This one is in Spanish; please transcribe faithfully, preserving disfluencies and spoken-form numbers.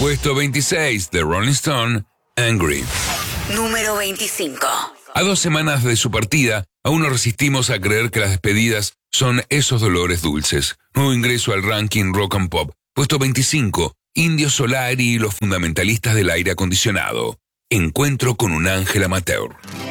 Puesto veintiséis, The Rolling Stone, Angry. Número veinticinco. A dos semanas de su partida, aún no resistimos a creer que las despedidas son esos dolores dulces. Nuevo ingreso al ranking Rock and Pop. Puesto veinticinco, Indio Solari y los fundamentalistas del aire acondicionado. Encuentro con un ángel amateur.